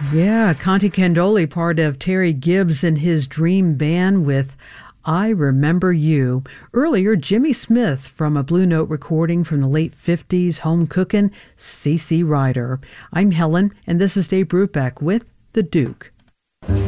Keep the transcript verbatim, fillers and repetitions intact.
Yeah, Conti Candoli, part of Terry Gibbs and his Dream Band with I Remember You. Earlier, Jimmy Smith from a Blue Note recording from the late fifties, Home Cookin', C C Ryder. I'm Helen, and this is Dave Brubeck with The Duke.